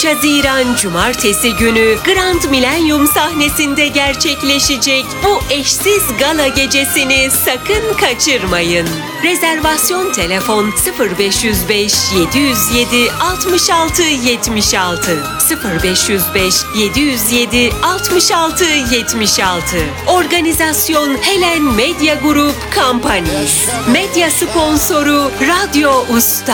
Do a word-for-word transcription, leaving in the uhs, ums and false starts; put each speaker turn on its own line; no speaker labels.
üç Haziran Cumartesi günü Grand Millennium sahnesinde gerçekleşecek bu eşsiz gala gecesini sakın kaçırmayın. Rezervasyon telefon sıfır beş yüz beş yedi yüz yedi altmış altı yetmiş altı sıfır beş yüz beş yedi yüz yedi altmış altı yetmiş altı. Organizasyon Helen Medya Grup Companies. Medya sponsoru Radyo Usta.